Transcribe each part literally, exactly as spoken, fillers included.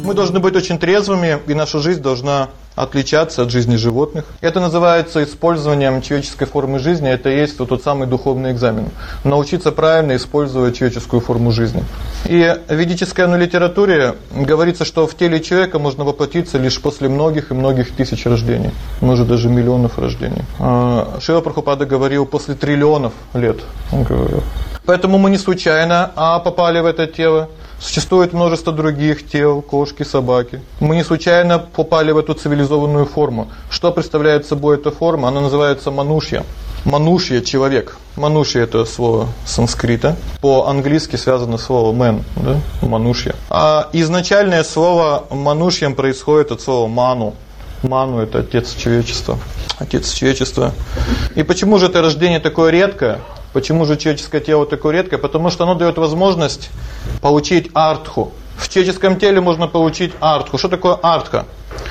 Мы должны быть очень трезвыми, и наша жизнь должна отличаться от жизни животных. Это называется использованием человеческой формы жизни. Это и есть вот тот самый духовный экзамен. Научиться правильно использовать человеческую форму жизни. И в ведической ну, литературе говорится, что в теле человека можно воплотиться лишь после многих и многих тысяч рождений, может даже миллионов рождений. Шрила Прабхупада говорил после триллионов лет, он говорил. Поэтому мы не случайно а попали в это тело. Существует множество других тел, кошки, собаки. Мы не случайно попали в эту цивилизованную форму. Что представляет собой эта форма? Она называется манушья. Манушья человек. Манушья это слово санскрита. По-английски связано слово man, да? Манушья. А изначальное слово манушьям происходит от слова ману. Ману это отец человечества. Отец человечества. И почему же это рождение такое редкое? Почему же человеческое тело такое редкое? Потому что оно даёт возможность получить артху. В человеческом теле можно получить артху. Что такое артха?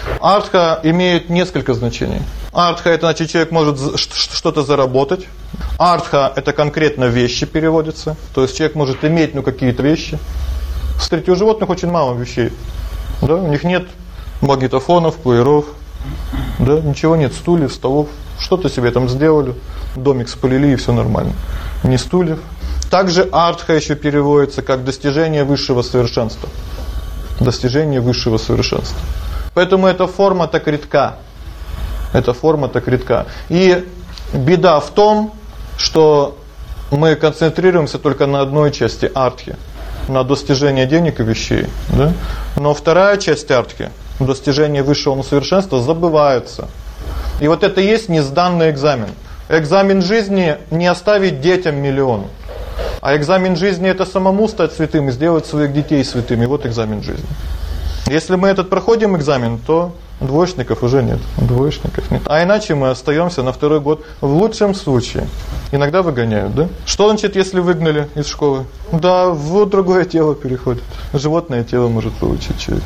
Артха имеет несколько значений. Артха это значит, человек может что-то заработать. Артха это конкретно вещи переводится. То есть человек может иметь ну какие-то вещи. Смотрите, у животных очень мало вещей. Да, у них нет магнитофонов, плееров. Да, ничего нет, стульев, столов. Что-то себе там сделали, домик спалили и всё нормально. Не стульев. Также артха ещё переводится как достижение высшего совершенства. Достижение высшего совершенства. Поэтому эта форма так редка. Эта форма так редка. И беда в том, что мы концентрируемся только на одной части артхи, на достижении денег и вещей, да? Но вторая часть артхи, достижение высшего совершенства, забывается. И вот это и есть несданный экзамен. Экзамен жизни не оставить детям миллион. А экзамен жизни это самому стать святым и сделать своих детей святыми. Вот экзамен жизни. Если мы этот проходим экзамен, то двоечников уже нет. Двоечников нет. А иначе мы остаёмся на второй год в лучшем случае. Иногда выгоняют, да? Что значит, если выгнали из школы? Да, в другое тело переходит. Животное тело может получить человек.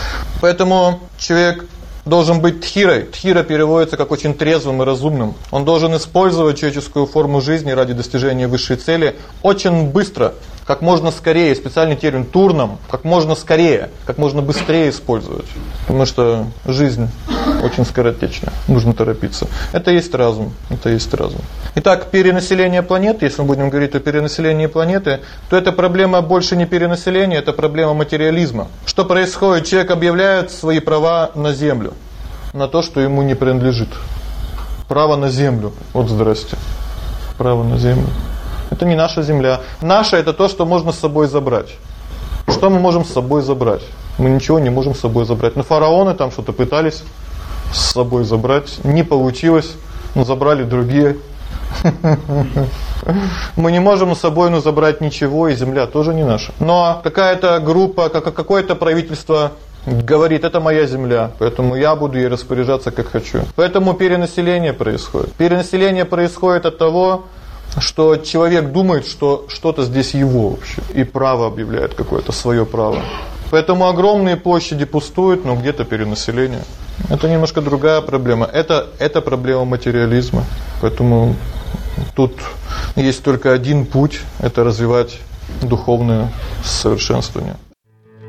Поэтому человек должен быть тхирой. Тхира переводится как очень трезвым и разумным. Он должен использовать человеческую форму жизни ради достижения высшей цели очень быстро, как можно скорее, специальный термин турном, как можно скорее, как можно быстрее использовать. Потому что жизнь очень скоротечна, нужно торопиться. Это есть разум, это есть разум. Итак, перенаселение планеты, если мы будем говорить о перенаселении планеты, то это проблема больше не перенаселения, это проблема материализма. Что происходит? Человек объявляет свои права на землю, на то, что ему не принадлежит. Право на землю. Вот здрасте. Право на землю. Это не наша земля. Наша это то, что можно с собой забрать. Что мы можем с собой забрать? Мы ничего не можем с собой забрать. Но фараоны там что-то пытались с собой забрать, не получилось, но забрали другие. Мы не можем с собой ну забрать ничего, и земля тоже не наша. Но какая-то группа, какое-то правительство говорит: "Это моя земля, поэтому я буду ей распоряжаться как хочу". Поэтому перенаселение происходит. Перенаселение происходит от того, что человек думает, что что-то здесь его вообще, и право объявляет какое-то своё право. Поэтому огромные площади пустуют, но где-то перенаселение. Это немножко другая проблема. Это это проблема материализма. Поэтому тут есть только один путь это развивать духовное совершенствование.